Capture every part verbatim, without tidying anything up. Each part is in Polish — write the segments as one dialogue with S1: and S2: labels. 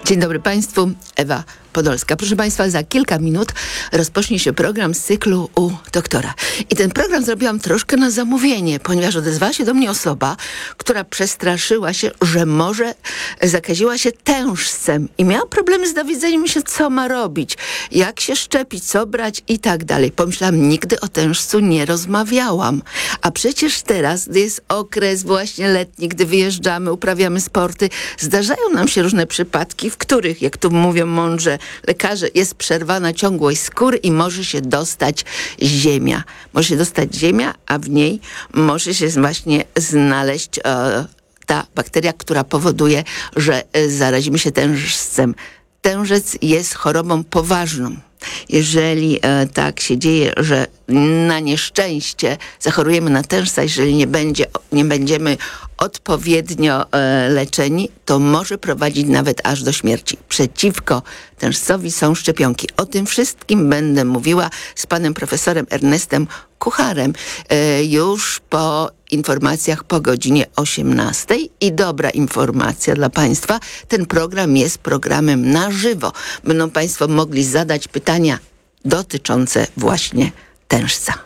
S1: Dzień dobry Państwu, Ewa Podolska. Proszę Państwa, za kilka minut rozpocznie się program z cyklu u doktora. I ten program zrobiłam troszkę na zamówienie, ponieważ odezwała się do mnie osoba, która przestraszyła się, że może zakaziła się tężcem i miała problemy z dowiedzeniem się, co ma robić, jak się szczepić, co brać i tak dalej. Pomyślałam, nigdy o tężcu nie rozmawiałam. A przecież teraz, gdy jest okres właśnie letni, gdy wyjeżdżamy, uprawiamy sporty, zdarzają nam się różne przypadki, w których, jak tu mówią mądrze lekarze, jest przerwana ciągłość skóry i może się dostać ziemia. Może się dostać ziemia, a w niej może się właśnie znaleźć e, ta bakteria, która powoduje, że e, zarazimy się tężcem. Tężec jest chorobą poważną. Jeżeli e, tak się dzieje, że na nieszczęście zachorujemy na tężca, jeżeli nie, będzie, nie będziemy odpowiednio e, leczeni, to może prowadzić nawet aż do śmierci. Przeciwko tężcowi są szczepionki. O tym wszystkim będę mówiła z panem profesorem Ernestem Kucharem e, już po informacjach po godzinie osiemnastej. I dobra informacja dla Państwa, ten program jest programem na żywo. Będą Państwo mogli zadać pytania dotyczące właśnie tężca.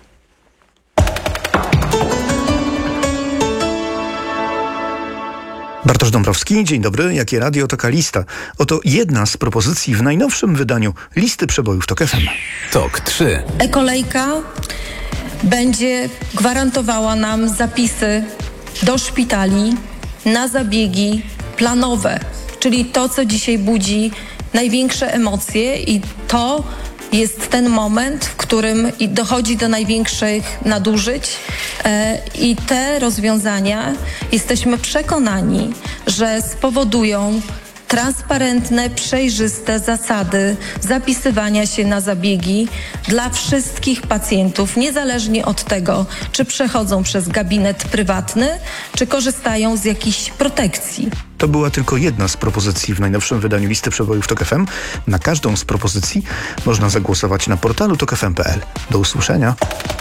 S2: Bartosz Dąbrowski, dzień dobry. Jakie radio, taka lista. Oto jedna z propozycji w najnowszym wydaniu listy przebojów TOK F M.
S3: TOK trzy.
S4: E-kolejka będzie gwarantowała nam zapisy do szpitali na zabiegi planowe, czyli to, co dzisiaj budzi największe emocje, i to jest ten moment, w którym dochodzi do największych nadużyć, i te rozwiązania, jesteśmy przekonani, że spowodują transparentne, przejrzyste zasady zapisywania się na zabiegi dla wszystkich pacjentów, niezależnie od tego, czy przechodzą przez gabinet prywatny, czy korzystają z jakichś protekcji.
S2: To była tylko jedna z propozycji w najnowszym wydaniu listy przebojów TOK F M. Na każdą z propozycji można zagłosować na portalu tok f m kropka p l. Do usłyszenia.